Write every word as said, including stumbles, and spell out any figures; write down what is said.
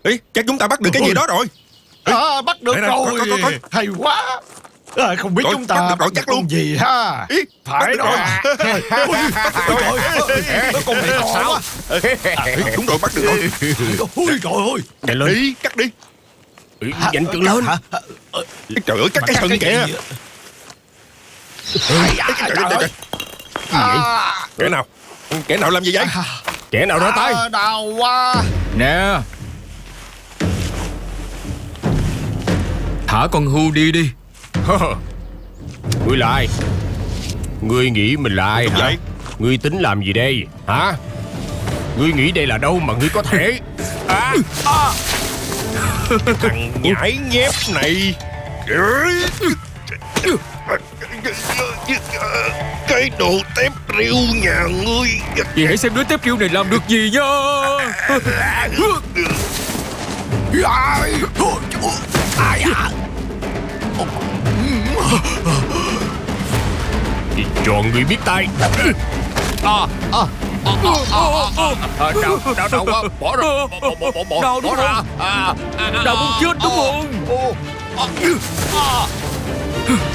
Ý, chắc chúng ta bắt được cái gì đó rồi. À, bắt được Đây nè, rồi. coi, coi, coi. Hay quá. À, không biết Coi, chúng ta bắt được rồi, bắt chắc được con luôn. gì ha. Ý, Phải bắt được đó. rồi. Ôi, nó con này to quá. Ý, đúng rồi, bắt được rồi. Ôi trời ơi. Chạy lên. Ý, cắt đi. Ý, Nhanh chân lên. Hả? Ý, trời ơi, cắt cái sừng kìa. Trời ơi, trời ơi. À, Kẻ nào? Kẻ nào làm gì vậy? Kẻ nào ra tay? à, đau quá. Nè, thả con hươu đi đi. Ngươi là ai? Ngươi nghĩ mình là ai Đúng hả? vậy. Ngươi tính làm gì đây hả? Ngươi nghĩ đây là đâu mà ngươi có thể à, à. Thằng nhãi nhép này. Cái đồ tép riêu nhà ngươi. Chị hãy xem đứa tép riêu này làm được gì nha. Ai à? Cho ngươi biết tay. À, à, à, à, à, à, đau, đau, đau quá. Bỏ ra, bỏ, bỏ, bỏ, bỏ, bỏ, Đau đúng bỏ ra. không? À, à, à, Đau muốn chết đúng không? à, à, à.